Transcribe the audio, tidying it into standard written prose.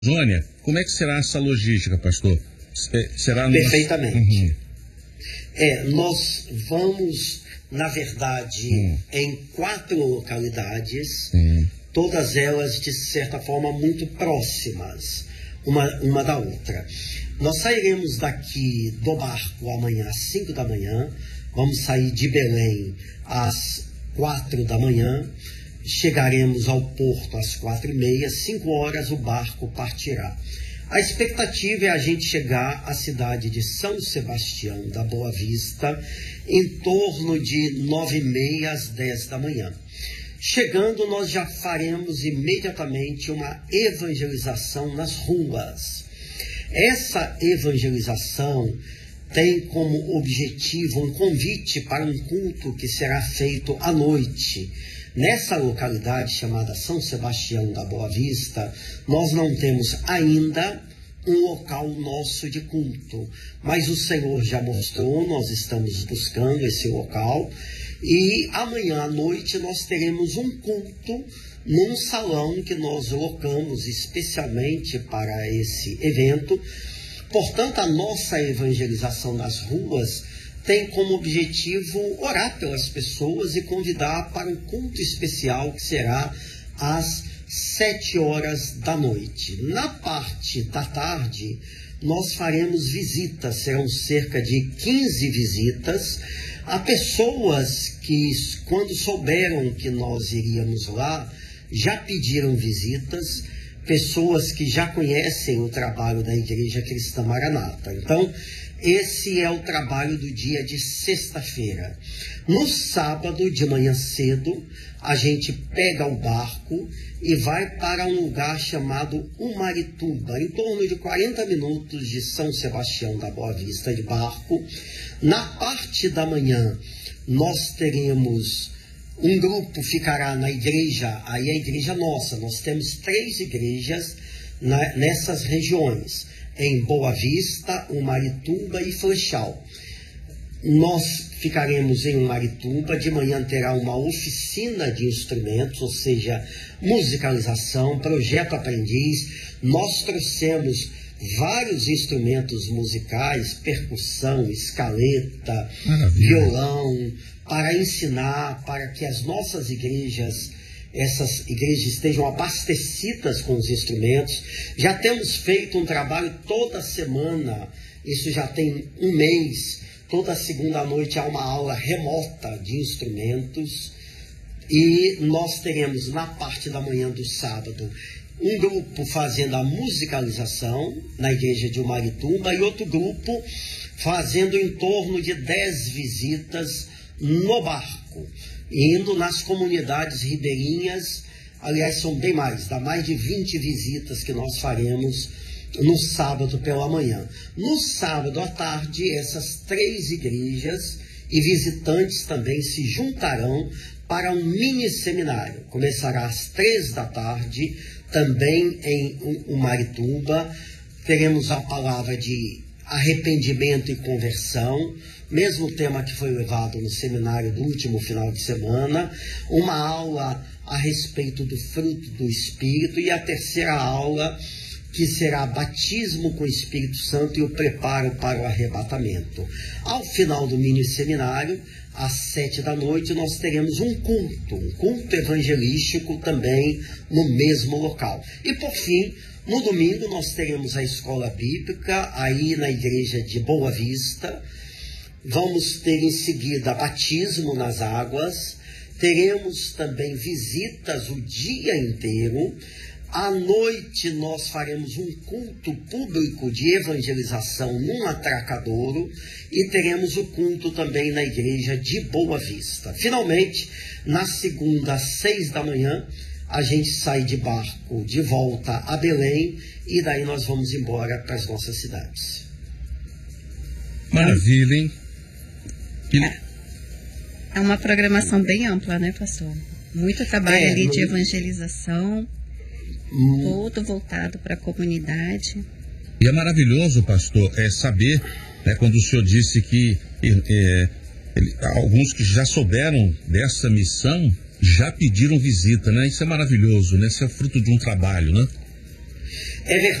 Amazônia, como é que será essa logística, pastor? Será Perfeitamente. Nós vamos, na verdade, em 4 localidades, todas elas, de certa forma, muito próximas uma da outra. Nós sairemos daqui do barco amanhã às 5 da manhã, vamos sair de Belém às 4 da manhã, chegaremos ao porto às 4h30, 5 horas o barco partirá. A expectativa é a gente chegar à cidade de São Sebastião da Boa Vista em torno de 9h30 às 10 da manhã. Chegando, nós já faremos imediatamente uma evangelização nas ruas. Essa evangelização tem como objetivo um convite para um culto que será feito à noite. Nessa localidade chamada São Sebastião da Boa Vista, nós não temos ainda um local nosso de culto, mas o Senhor já mostrou, nós estamos buscando esse local, e amanhã à noite nós teremos um culto num salão que nós locamos especialmente para esse evento. Portanto, a nossa evangelização nas ruas tem como objetivo orar pelas pessoas e convidar para um culto especial que será às 7 horas da noite. Na parte da tarde, nós faremos visitas, serão cerca de 15 visitas a pessoas que, quando souberam que nós iríamos lá, já pediram visitas, pessoas que já conhecem o trabalho da Igreja Cristã Maranata. Então, esse é o trabalho do dia de sexta-feira. No sábado, de manhã cedo, a gente pega o barco e vai para um lugar chamado Umarituba, em torno de 40 minutos de São Sebastião da Boa Vista de barco. Na parte da manhã, nós teremos um grupo, ficará na igreja, aí a igreja nossa. Nós temos 3 igrejas nessas regiões, em Boa Vista, Umarituba e Flechal. Nós ficaremos em Umarituba, de manhã terá uma oficina de instrumentos, ou seja, musicalização, projeto aprendiz. Nós trouxemos vários instrumentos musicais, percussão, escaleta, violão, para ensinar, para que as nossas igrejas, essas igrejas estejam abastecidas com os instrumentos. Já temos feito um trabalho toda semana, isso já tem um mês, toda segunda noite há uma aula remota de instrumentos, e nós teremos na parte da manhã do sábado um grupo fazendo a musicalização na igreja de Umarituba e outro grupo fazendo em torno de 10 visitas no barco, indo nas comunidades ribeirinhas. Aliás, são bem mais, dá mais de 20 visitas que nós faremos no sábado pela manhã. No sábado à tarde, essas 3 igrejas e visitantes também se juntarão para um mini seminário. Começará às 3 da tarde, também em Umarituba. Teremos a palavra de arrependimento e conversão, mesmo tema que foi levado no seminário do último final de semana, uma aula a respeito do fruto do Espírito, e a terceira aula, que será batismo com o Espírito Santo e o preparo para o arrebatamento. Ao final do mini seminário, às 7 da noite, nós teremos um culto evangelístico também no mesmo local. E por fim, no domingo, nós teremos a escola bíblica aí na igreja de Boa Vista. Vamos ter em seguida batismo nas águas, teremos também visitas o dia inteiro. À noite nós faremos um culto público de evangelização num atracadouro e teremos o culto também na igreja de Boa Vista. Finalmente, na segunda às 6 da manhã, a gente sai de barco de volta a Belém e daí nós vamos embora para as nossas cidades. Maravilha, hein? É uma programação bem ampla, né, pastor? Muito trabalho ali de evangelização, todo voltado para a comunidade. E é maravilhoso, pastor, saber, né, quando o senhor disse que alguns que já souberam dessa missão já pediram visita, né? Isso é maravilhoso, né? Isso é fruto de um trabalho, né? É verdade.